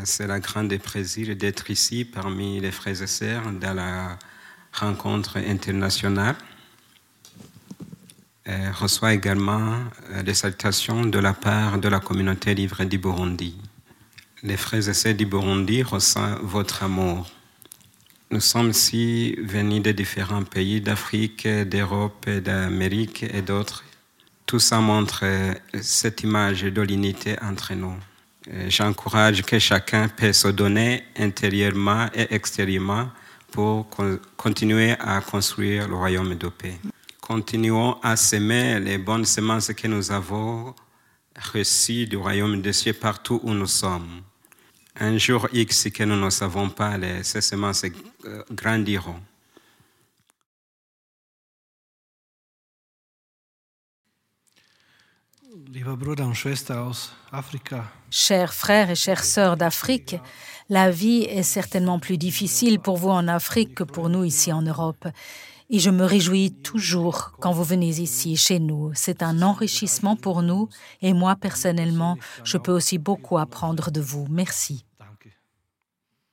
C'est un grand plaisir d'être ici parmi les frères et sœurs dans la rencontre internationale. Je reçois également des salutations de la part de la communauté libre du Burundi. Les frères et sœurs du Burundi ressentent votre amour. Nous sommes ici venus de différents pays d'Afrique, d'Europe, d'Amérique et d'autres. Tout ça montre cette image de l'unité entre nous. J'encourage que chacun puisse se donner intérieurement et extérieurement pour continuer à construire le royaume de paix. Continuons à semer les bonnes semences que nous avons reçues du royaume des cieux partout où nous sommes. Un jour X que nous ne savons pas, ces semences grandiront. Chers frères et chères sœurs d'Afrique, la vie est certainement plus difficile pour vous en Afrique que pour nous ici en Europe. Et je me réjouis toujours quand vous venez ici, chez nous. C'est un enrichissement pour nous et moi, personnellement, je peux aussi beaucoup apprendre de vous. Merci.